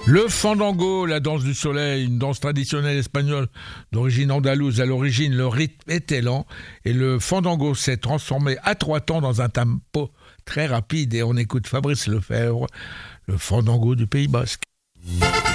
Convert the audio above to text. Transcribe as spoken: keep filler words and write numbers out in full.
Le fandango, la danse du soleil, une danse traditionnelle espagnole d'origine andalouse. À l'origine, le rythme était lent et le fandango s'est transformé à trois temps dans un tempo très rapide. Et on écoute Fabrice Lefebvre, le fandango du Pays Basque.